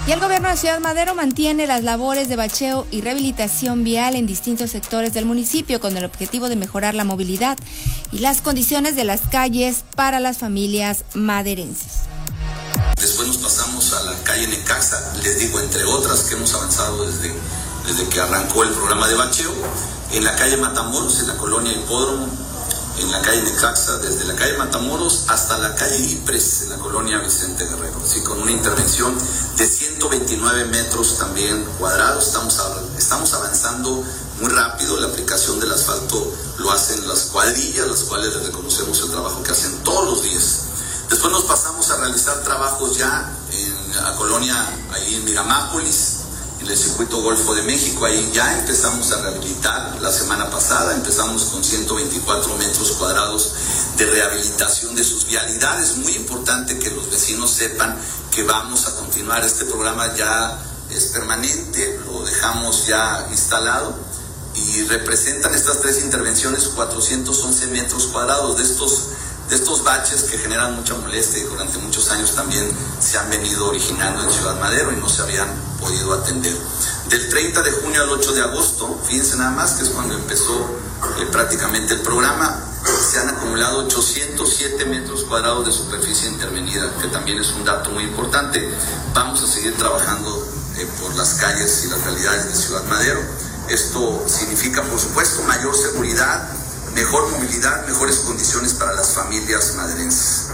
Y el gobierno de Ciudad Madero mantiene las labores de bacheo y rehabilitación vial en distintos sectores del municipio con el objetivo de mejorar la movilidad y las condiciones de las calles para las familias maderenses. Después nos pasamos a la calle Necaxa, les digo, entre otras que hemos avanzado desde que arrancó el programa de bacheo, en la calle Matamoros, en la colonia Hipódromo, en la calle Necaxa, desde la calle Matamoros hasta la calle Ypres, en la colonia Vicente Guerrero, así con una intervención de 129 metros también cuadrados. Estamos avanzando muy rápido. La aplicación del asfalto lo hacen las cuadrillas, las cuales les reconocemos el trabajo que hacen todos los días. Después nos pasamos a realizar trabajos ya en la colonia, ahí en Miramápolis, en el circuito Golfo de México. Ahí ya empezamos a rehabilitar. La semana pasada empezamos con 124 metros cuadrados de rehabilitación de sus vialidades. Muy importante que los vecinos sepan que vamos a continuar. Este programa ya es permanente, lo dejamos ya instalado y representan estas tres intervenciones 411 metros cuadrados de estos baches que generan mucha molestia y durante muchos años también se han venido originando en Ciudad Madero y no se habían podido atender. Del 30 de junio al 8 de agosto, fíjense nada más, que es cuando empezó prácticamente el programa, se han acumulado 807 metros cuadrados de superficie intervenida, que también es un dato muy importante. Vamos a seguir trabajando por las calles y las realidades de Ciudad Madero. Esto significa, por supuesto, mayor seguridad, mejor movilidad, mejores condiciones para las familias maderenses.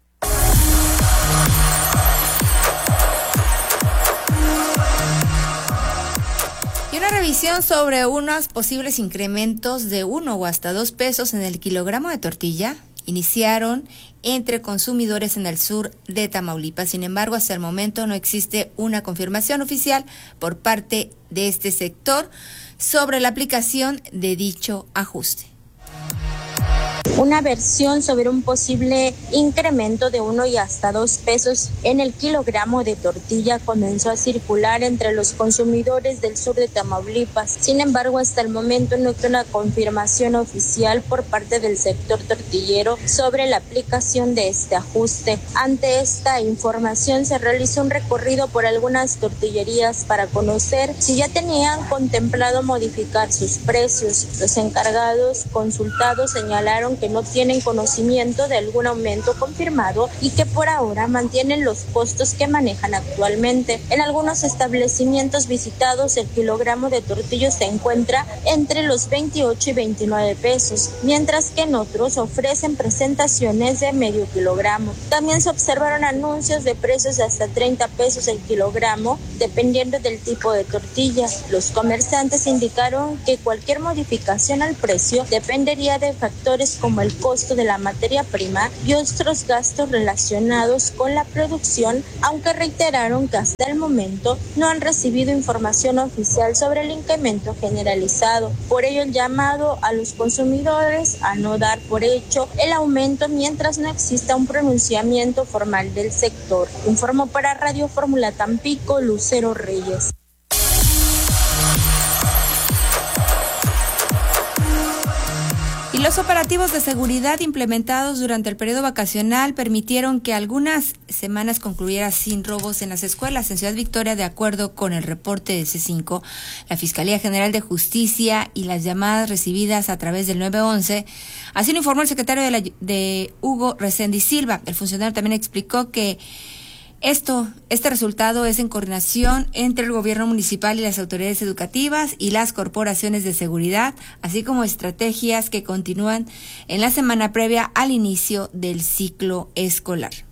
Y una revisión sobre unos posibles incrementos de 1 o hasta 2 pesos en el kilogramo de tortilla iniciaron entre consumidores en el sur de Tamaulipas. Sin embargo, hasta el momento no existe una confirmación oficial por parte de este sector sobre la aplicación de dicho ajuste. Una versión sobre un posible incremento de 1 y hasta 2 pesos en el kilogramo de tortilla comenzó a circular entre los consumidores del sur de Tamaulipas. Sin embargo, hasta el momento no hay una confirmación oficial por parte del sector tortillero sobre la aplicación de este ajuste. Ante esta información se realizó un recorrido por algunas tortillerías para conocer si ya tenían contemplado modificar sus precios. Los encargados consultados señalaron que no tienen conocimiento de algún aumento confirmado y que por ahora mantienen los costos que manejan actualmente. En algunos establecimientos visitados el kilogramo de tortillas se encuentra entre los 28 y 29 pesos, mientras que en otros ofrecen presentaciones de medio kilogramo. También se observaron anuncios de precios de hasta 30 pesos el kilogramo, dependiendo del tipo de tortilla. Los comerciantes indicaron que cualquier modificación al precio dependería de factores como el costo de la materia prima y otros gastos relacionados con la producción, aunque reiteraron que hasta el momento no han recibido información oficial sobre el incremento generalizado. Por ello, el llamado a los consumidores a no dar por hecho el aumento mientras no exista un pronunciamiento formal del sector. Informó para Radio Fórmula Tampico, Lucero Reyes. Y los operativos de seguridad implementados durante el periodo vacacional permitieron que algunas semanas concluyera sin robos en las escuelas. En Ciudad Victoria, de acuerdo con el reporte de C5, la Fiscalía General de Justicia y las llamadas recibidas a través del 911, así lo informó el secretario de Hugo Reséndiz Silva. El funcionario también explicó que este resultado es en coordinación entre el gobierno municipal y las autoridades educativas y las corporaciones de seguridad, así como estrategias que continúan en la semana previa al inicio del ciclo escolar.